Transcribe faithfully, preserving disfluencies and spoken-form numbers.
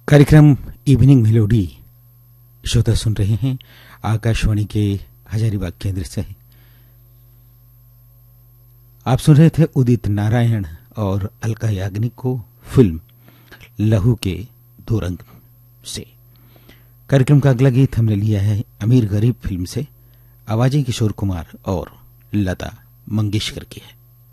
कार्यक्रम evening melody श्रोता सुन रहे हैं आकाशवाणी के हजारीबाग केंद्र से। आप सुन रहे थे उदित नारायण और अलका याग्निक को फिल्म लहू के दो रंग से। कार्यक्रम का अगला गीत हमने लिया है अमीर गरीब फिल्म से। आवाजें किशोर कुमार और लता मंगेशकर की है।